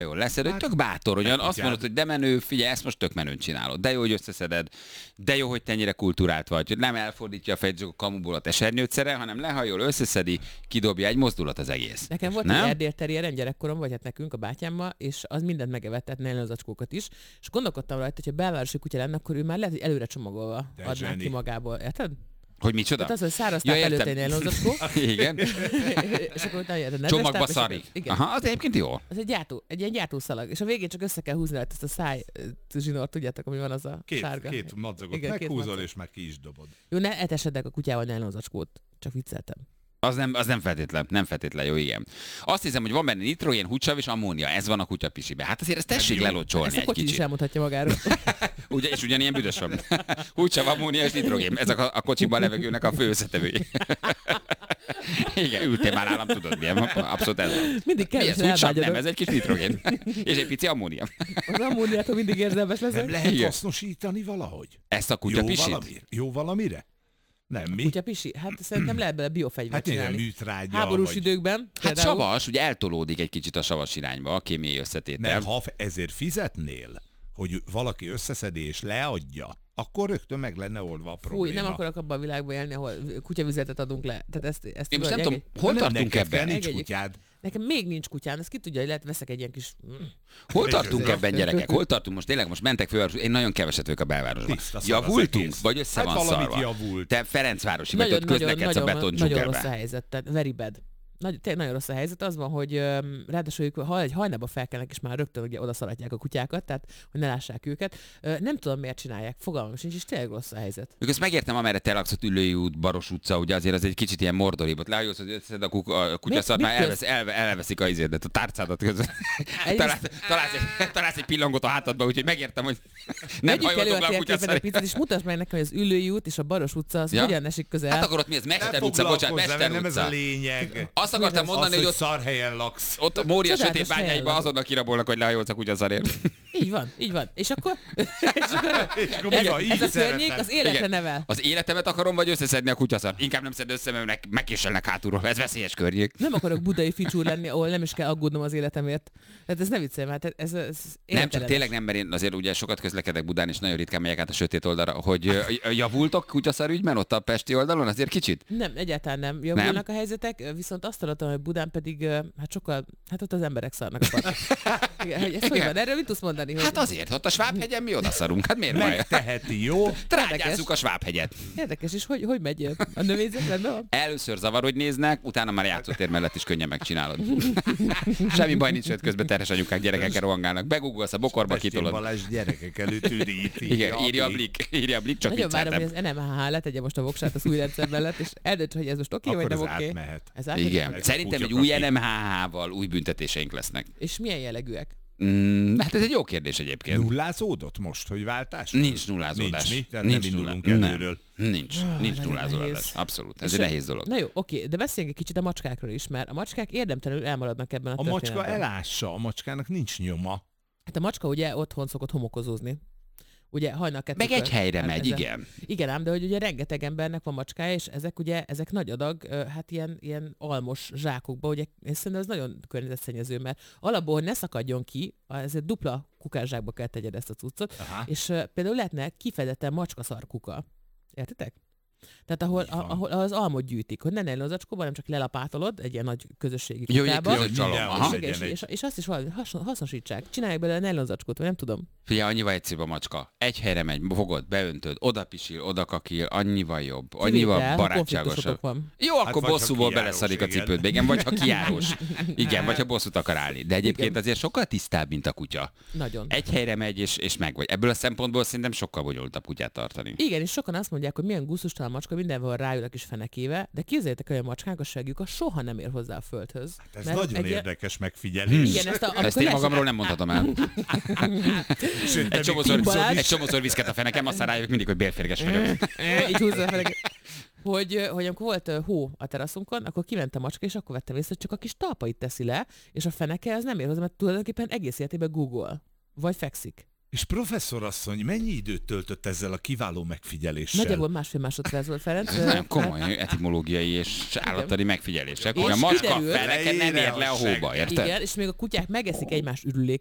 Jó, leszed, hogy tök bátor, hogy azt mondod, hogy de menő, figyelj, ezt most tök menőn csinálod. De jó, hogy összeszeded, de jó, hogy te ennyire kultúrált vagy, hogy nem elfordítja a fejt a kamuból a tesernyőt hanem lehajol, összeszedi, kidobja, egy mozdulat az egész. Nekem volt egy Erdély terrier gyerekkorom, vagy hát nekünk a bátyámmal, és az mindent megevett, tehát nálunk az acskókat is, és gondolkodtam rajta, hogy ha belvárosi kutya lenne, akkor ő már lehet, hogy előre csomagolva adná ki magából. Érted? Hogy micsoda? Tehát az, hogy száraztál előtt egy nylonzacskó. Igen. És akkor utána csomagba szarik. Aha, az egyébként jó. Az egy ilyen gyártószalag. És a végén csak össze kell húzni ezt a száj zsinort, tudjátok, ami van az a sárga. Két madzagot meghúzol, és meg ki is dobod. Jó, ne etesedek a kutyával nylonzacskót. Csak vicceltem. Az nem feltétlen jó, igen. Azt hiszem, hogy van benne nitrogén, húcsav és ammónia. Ez van a kutyapisibe. Hát azért ezt tessék lelocsolni egy kicsit. Ezt a kocsi is elmondhatja magáról. Ugye, és ugyanilyen büdös van. Húcsav, ammónia és nitrogén. Ezek a kocsiban levegőnek a fő összetevői. Igen, ültél már nálam, tudod milyen. Abszolút ez van. Mindig kell, ez húcsav, nem, ez egy kis nitrogén. És egy pici ammónia. Az ammóniától mindig érzelmes leszek. Nem lehet hasznosítani valahogy? Ezt a kutyapisit? Jó valamire? Nem, mi? Kutyapisi? Hát szerintem lehet bele biofegyvert csinálni. Műtrágya, háborús időkben. Hát savas, ugye eltolódik egy kicsit a savas irányba, a kémiai összetétel. Mert ha ezért fizetnél, hogy valaki összeszedi és leadja, akkor rögtön meg lenne oldva a probléma. Fúj, nem akarok abban a világban élni, ahol kutyavizeletet adunk le. Tehát ezt én most nem tudom, hol tartunk ebben? Nincs kutyád. Nekem még nincs kutyám, ezt ki tudja, hogy lehet veszek egy ilyen kis... Hol tartunk ebben, gyerekek? Hol tartunk most? Tényleg most mentek főváros, én nagyon keveset vagyok a belvárosban. Javultunk? Vagy össze van szarva? Javult. Te Ferencvárosi vagy, ott közlekedsz a betondzsugelbe. Nagyon rossz a helyzet, tehát very bad. Nagyon rossz a helyzet, az van, hogy ráadásul ha egy hajnalba felkelnek, és már rögtön ugye oda szaratják a kutyákat, tehát hogy ne lássák őket. Nem tudom, miért csinálják, fogalmam sincs, és tényleg rossz a helyzet. Ők ezt megértem, amerre te laksz, Üllői út, Baros utca, ugye azért az egy kicsit ilyen mordoribb. Ott lehajósz, hogy összeszed a kutyaszart, már elveszik a izédet, a tárcádat közben. Találsz egy pillangot a hátadba, úgyhogy megértem, hogy nem hajoltok le a kutyaszart. És mutasd meg nekem, hogy az Üllői út és a Baros utca az hogyan esik közel. Hát akkor ott mi ez? Mester utca, bocsánat, Mester utca. Nem ez a lényeg. Azt akartam mondani, hogy ott szar helyen laksz. Ott a Mória sötét bányáiban azonnal kirabolnak, hogy lehajolsz a kutyaszarért. Így van. És akkor ez a környék az életre nevel. Az életemet akarom, vagy összeszedni a kutyaszart? Inkább nem szed össze, mert megkéselnek hátulról. Ez veszélyes környék. Nem akarok budai ficsúr lenni, ahol nem is kell aggódnom az életemért. Tehát ez ne viccelj már, ez nem, csak tényleg nem, mert én azért ugye sokat közlekedek Budán, és nagyon ritkán megyek át a sötét oldalra, hogy javultok kutyaszar ügyben ott a pesti oldalon, azért kicsit? Nem, egyáltalán nem javulnak a helyzetek, viszont azt hallottam, hogy Budán pedig hát sokkal, hát ott az emberek szarnak a parton. Ez hogy van? Erről mit tudsz mondani? Hát azért, ott a Svábhegyen mi odaszarunk, hát miért baj? Megteheti, jó? Trágyázzuk a Svábhegyet. Érdekes, és hogy megy a növényzet? Rendben van? Először zavar, hogy néznek, utána már játszótér mellett is könnyen megcsinálod. Semmi baj nincs, hogy közben terhes anyukák gyerekekkel rohangálnak. Begugolsz a bokorba, kitolod. Balázs gyerekek előtt üdíti. Igen, írja a blik, csak nagyon várom, hogy az NMHH letegye most a voksát az új rendszer mellett, és eldönt, hogy ez most oké, vagy nem oké. Igen, szerintem egy új NMHH-val új büntetéseink lesznek. És milyen jellegűek? Hát ez egy jó kérdés egyébként. Nullázódott most, hogy váltás? Nincs nullázódás. Nincs mi? Tehát nem indulunk előről. Nincs nullázódás. Abszolút. Ez egy nehéz dolog. Na jó, oké, de beszéljünk egy kicsit a macskákról is, mert a macskák érdemtelenül elmaradnak ebben a történetben. A macska elássa, a macskának nincs nyoma. Hát a macska ugye otthon szokott homokozózni. Ugye hajnal kettőkor. Meg egy helyre megy, igen. Igen ám, de hogy ugye rengeteg embernek van macskája, és ezek nagy adag, hát ilyen almos zsákokba, ugye én szerintem ez nagyon környezetszennyező, mert alapból, hogy ne szakadjon ki, ezért dupla kukászsákba kell tegyed ezt a cuccot, és például lehetne kifejezetten macskaszarkuka. Értitek? Tehát ahol az almot gyűjtik, hogy ne nylonzacskóban, hanem csak lelapátolod egy ilyen nagy közösségi kukába. És azt is valami hasznosítsák. Csinálják belőle nylonzacskót, vagy nem tudom. Figyelj, annyival egyszerűbb a macska. Egy helyre megy, fogod, beöntöd, oda pisil, oda kakil, annyival jobb, annyival barátságosabb. Jó, akkor bosszúból beleszarik a cipődbe, igen, vagy ha kijárós. Igen, vagy ha bosszút akar állni. De egyébként azért sokkal tisztább, mint a kutya. Nagyon. Egy helyre megy, és meg vagy. Ebből a szempontból szerintem sokkal bonyolultabb kutyát tartani. Igen, és sokan azt mondják, hogy milyen gusztustalan macska, mindenhol rájul a kis fenekéve, de képzeljétek, hogy a macskák a segjük soha nem ér hozzá a földhöz. Hát ez nagyon érdekes megfigyelés. Igen, ezt én magamról nem mondhatom el. Egy csomószor viszket a fenekem, aztán rájövök mindig, hogy bélférges vagyok. Így húzza a fenekem. Hogy amikor volt hó a teraszunkon, akkor kiment a macska, és akkor vettem észre, hogy csak a kis talpait teszi le, és a feneke az nem ér hozzá, mert tulajdonképpen egész életében Google. Vagy fekszik. És professzorasszony mennyi időt töltött ezzel a kiváló megfigyeléssel? Nagyjából 1,5 másodperc volt, Ferenc. Ez nagyon komoly etimológiai és állattani megfigyelések. Hogy a macska feleke nem ér le a hóba, érted? Igen, és még a kutyák megeszik egymás